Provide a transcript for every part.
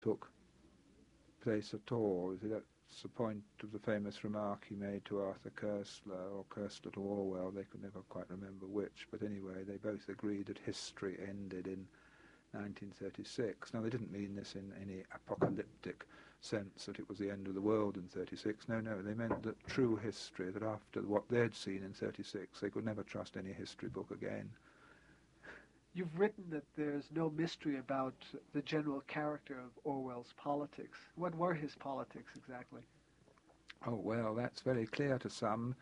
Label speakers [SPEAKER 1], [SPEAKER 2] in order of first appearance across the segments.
[SPEAKER 1] took place at all. That's the point of the famous remark he made to Arthur Koestler, or Koestler to Orwell, they could never quite remember which, but anyway, they both agreed that history ended in 1936. Now, they didn't mean this in any apocalyptic sense that it was the end of the world in 36. No, they meant that true history, that after what they'd seen in 36, they could never trust any history book again.
[SPEAKER 2] You've written that there's no mystery about the general character of Orwell's politics. What were his politics exactly?
[SPEAKER 1] Oh, well, that's very clear to some.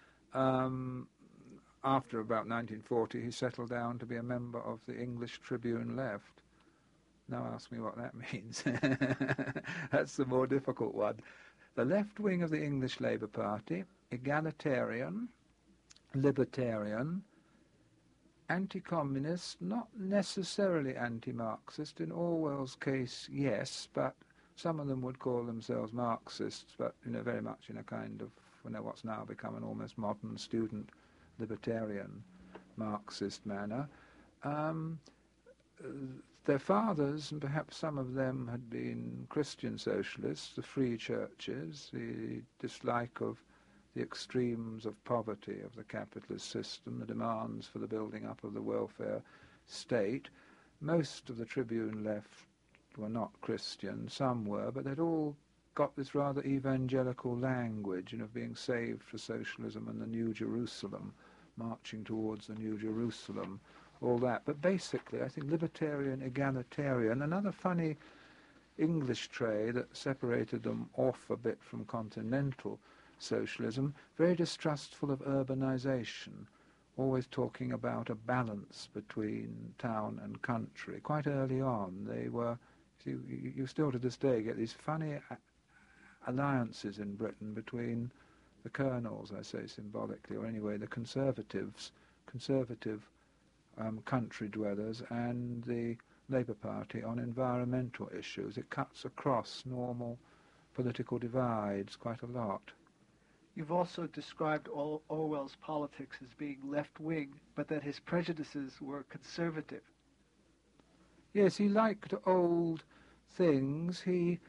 [SPEAKER 1] After about 1940, he settled down to be a member of the English Tribune Left. Now ask me what that means. That's the more difficult one. The left wing of the English Labour Party, egalitarian, libertarian, anti-communist, not necessarily anti-Marxist. In Orwell's case, yes, but some of them would call themselves Marxists, but very much in a kind of what's now become an almost modern student libertarian Marxist manner. Their fathers, and perhaps some of them, had been Christian socialists, the free churches, the dislike of the extremes of poverty of the capitalist system, the demands for the building up of the welfare state. Most of the Tribune left were not Christian, some were, but they'd all got this rather evangelical language, of being saved for socialism and the New Jerusalem, marching towards the New Jerusalem, all that. But basically, I think libertarian, egalitarian, another funny English trait that separated them off a bit from continental socialism, very distrustful of urbanization, always talking about a balance between town and country. Quite early on, they were, you still to this day get these funny alliances in Britain between the colonels, I say symbolically, or anyway the conservative country dwellers, and the Labour Party on environmental issues. It cuts across normal political divides quite a lot.
[SPEAKER 2] You've also described Orwell's politics as being left-wing, but that his prejudices were conservative.
[SPEAKER 1] Yes, he liked old things. He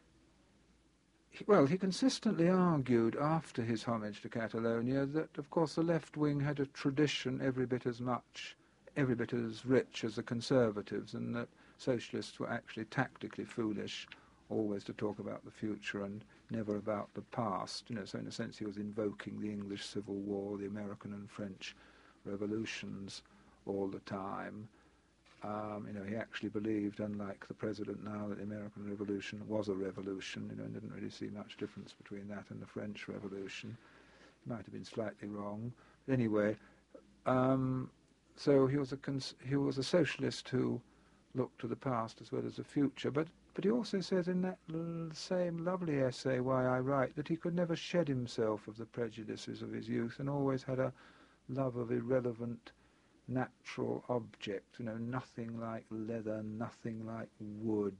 [SPEAKER 1] consistently argued after his homage to Catalonia that, of course, the left wing had a tradition every bit as rich as the conservatives, and that socialists were actually tactically foolish always to talk about the future and never about the past. So in a sense he was invoking the English Civil War, the American and French revolutions all the time. He actually believed, unlike the president now, that the American Revolution was a revolution, and didn't really see much difference between that and the French Revolution. He might have been slightly wrong. But anyway, so he was a socialist who looked to the past as well as the future. But he also says in that same lovely essay, Why I Write, that he could never shed himself of the prejudices of his youth and always had a love of irrelevant natural object, nothing like leather, nothing like wood,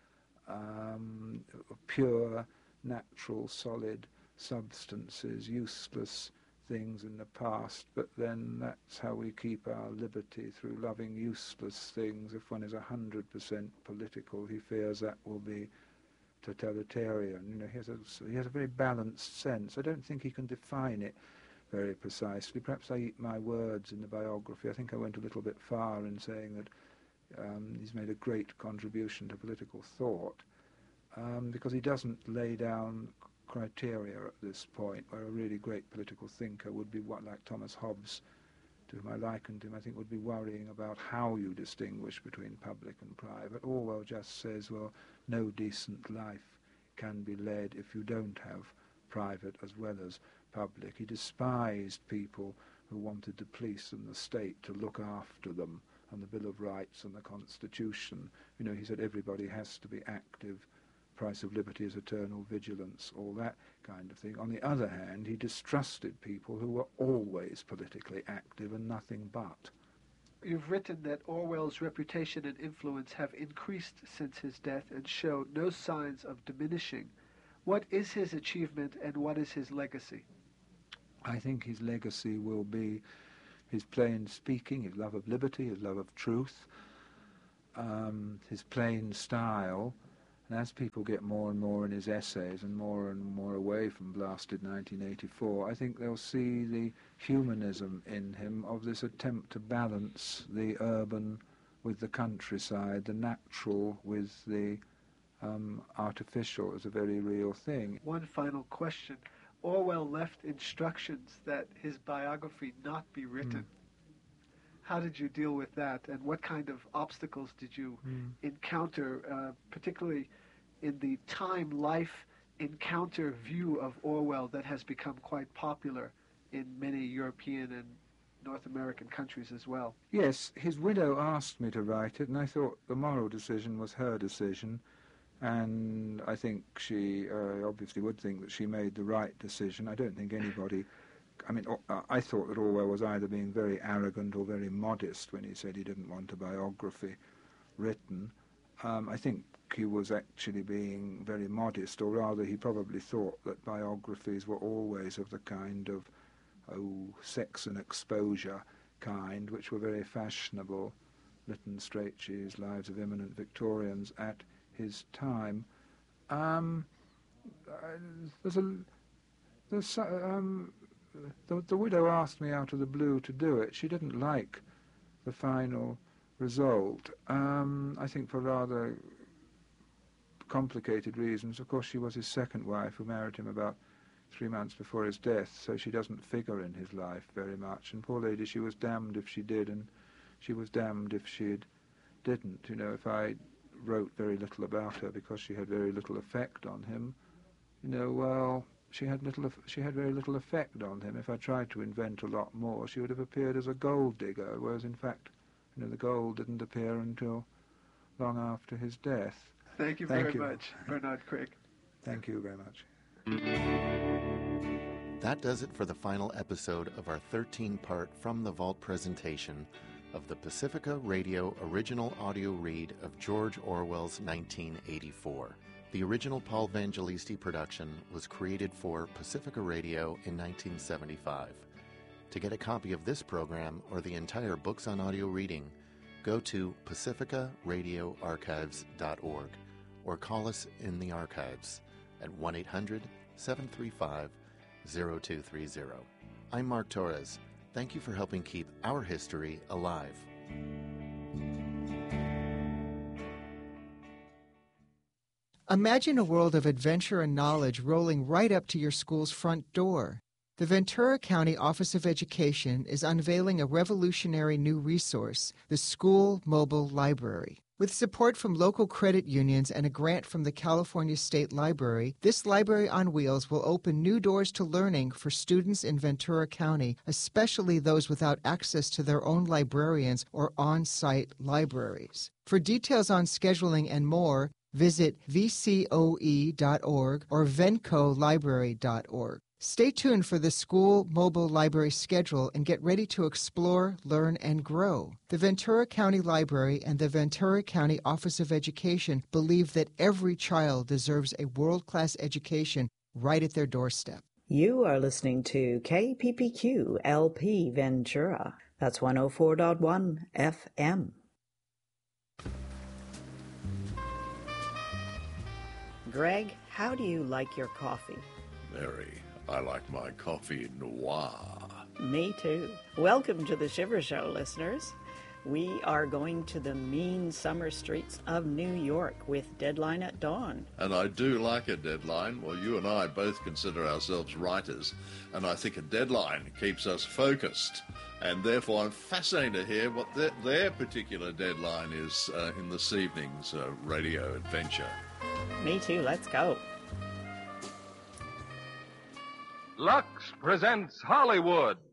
[SPEAKER 1] pure, natural, solid substances, useless things in the past, but then that's how we keep our liberty, through loving useless things. If one is 100% political, he fears that will be totalitarian. He has a very balanced sense. I don't think he can define it very precisely. Perhaps I eat my words in the biography. I think I went a little bit far in saying that he's made a great contribution to political thought, because he doesn't lay down criteria at this point, where a really great political thinker would be like Thomas Hobbes, to whom I likened him, I think would be worrying about how you distinguish between public and private. Orwell just says, well, no decent life can be led if you don't have private as well as public. He despised people who wanted the police and the state to look after them, and the Bill of Rights and the Constitution. He said everybody has to be active, price of liberty is eternal vigilance, all that kind of thing. On the other hand, he distrusted people who were always politically active and nothing but.
[SPEAKER 2] You've written that Orwell's reputation and influence have increased since his death and show no signs of diminishing. What is his achievement and what is his legacy?
[SPEAKER 1] I think his legacy will be his plain speaking, his love of liberty, his love of truth, his plain style. And as people get more and more in his essays and more away from blasted 1984, I think they'll see the humanism in him of this attempt to balance the urban with the countryside, the natural with the artificial as a very real thing.
[SPEAKER 2] One final question. Orwell left instructions that his biography not be written. How did you deal with that, and what kind of obstacles did you encounter, particularly in the time-life encounter view of Orwell that has become quite popular in many European and North American countries as well?
[SPEAKER 1] Yes, his widow asked me to write it, and I thought the moral decision was her decision, and I think she obviously would think that she made the right decision. I don't think anybody... I mean, I thought that Orwell was either being very arrogant or very modest when he said he didn't want a biography written. I think he was actually being very modest, or rather he probably thought that biographies were always of the kind of, sex and exposure kind, which were very fashionable. Lytton Strachey's Lives of Eminent Victorians at his time. The widow asked me out of the blue to do it. She didn't like the final result, I think for rather complicated reasons. Of course, she was his second wife, who married him about 3 months before his death, so she doesn't figure in his life very much. And poor lady, she was damned if she did, and she was damned if she didn't. You know, if I wrote very little about her because she had very little effect on him, well, she had very little effect on him. If I tried to invent a lot more, she would have appeared as a gold digger, whereas in fact, the gold didn't appear until long after his death.
[SPEAKER 2] Thank you very much, Bernard Crick.
[SPEAKER 1] Thank you very much.
[SPEAKER 3] That does it for the final episode of our 13-part From the Vault presentation of the Pacifica Radio original audio read of George Orwell's 1984. The original Paul Vangelisti production was created for Pacifica Radio in 1975. To get a copy of this program or the entire Books on Audio Reading, go to pacificaradioarchives.org or call us in the archives at 1-800-735-0230. I'm Mark Torres. Thank you for helping keep our history alive.
[SPEAKER 4] Imagine a world of adventure and knowledge rolling right up to your school's front door. The Ventura County Office of Education is unveiling a revolutionary new resource, the School Mobile Library. With support from local credit unions and a grant from the California State Library, this library on wheels will open new doors to learning for students in Ventura County, especially those without access to their own librarians or on-site libraries. For details on scheduling and more, visit vcoe.org or vencolibrary.org. Stay tuned for the School Mobile Library schedule and get ready to explore, learn, and grow. The Ventura County Library and the Ventura County Office of Education believe that every child deserves a world-class education right at their doorstep.
[SPEAKER 5] You are listening to KPPQ LP Ventura. That's 104.1 FM. Greg, how do you like your coffee?
[SPEAKER 6] Mary, I like my coffee noir.
[SPEAKER 5] Me too. Welcome to the Shiver Show, listeners. We are going to the mean summer streets of New York with Deadline at Dawn.
[SPEAKER 6] And I do like a deadline. Well, you and I both consider ourselves writers, and I think a deadline keeps us focused. And therefore I'm fascinated to hear what their particular deadline is in this evening's radio adventure.
[SPEAKER 5] Me too. Let's go.
[SPEAKER 7] Lux presents Hollywood.